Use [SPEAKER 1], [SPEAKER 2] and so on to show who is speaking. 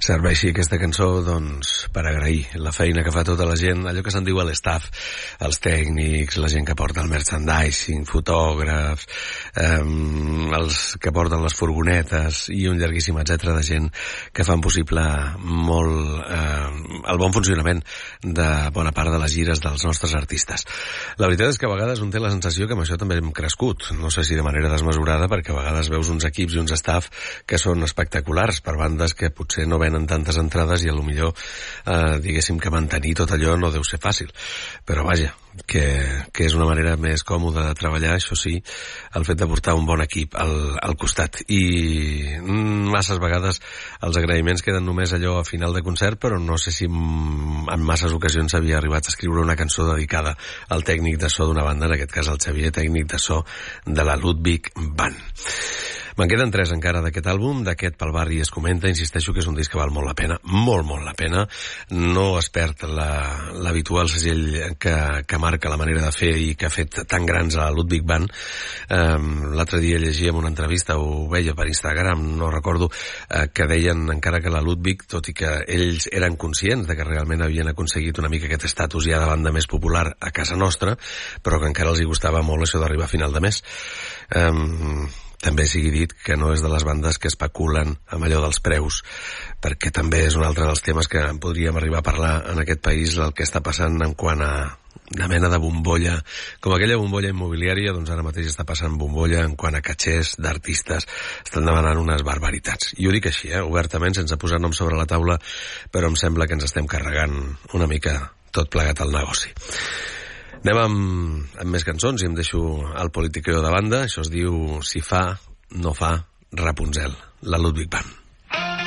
[SPEAKER 1] serveixi aquesta cançó, doncs, per agrair la feina que fa tota la gent, allò que se'n diu l'staff, els tècnics, la gent que porta el merchandising, fotògrafs, els que porten les furgonetes i un llarguíssim etcètera de gent que fan possible molt el bon funcionament de bona part de les gires dels nostres artistes. La veritat és que a vegades un té la sensació que amb això també hem crescut, no sé si de manera desmesurada, perquè a vegades veus uns equips i uns staff que són espectaculars per bandes que potser no venen tantes entrades i a lo millor diguéssim que mantenir tot allò no deu ser fàcil, però vaja, que és una manera més còmoda de treballar, això sí, el fet de portar un bon equip al costat. I masses vegades els agraïments queden només allò a final de concert, però no sé si en masses ocasions s'havia arribat a escriure una cançó dedicada al tècnic de so d'una banda, en aquest cas el Xavier, tècnic de so de la Ludwig Band. Me'n queden 3 encara d'aquest àlbum, d'aquest Pel barri es comenta, insisteixo que és un disc que val molt la pena, molt la pena, no es perd l'habitual segell que marca la manera de fer i que ha fet tan grans a la Ludwig Band. L'altre dia llegia una entrevista, ho veia per Instagram, no recordo, que deien encara que la Ludwig, tot i que ells eren conscients de que realment havien aconseguit una mica aquest estatus ja de banda més popular a casa nostra, però que encara els hi gustava molt això d'arribar a final de mes. També sigui dit que no és de les bandes que especulen amb allò dels preus, perquè també és un altre dels temes que podríem arribar a parlar en aquest país, el que està passant en quant a una mena de bombolla, com aquella bombolla immobiliària, doncs ara mateix està passant bombolla en quant a catxers d'artistes, estan demanant unes barbaritats. I ho dic així, obertament, sense posar nom sobre la taula, però em sembla que ens estem carregant una mica tot plegat al negoci. Anem amb més cançons i em deixo el politiqueo de banda. Això es diu Si fa, no fa, Rapunzel, la Ludwig Band.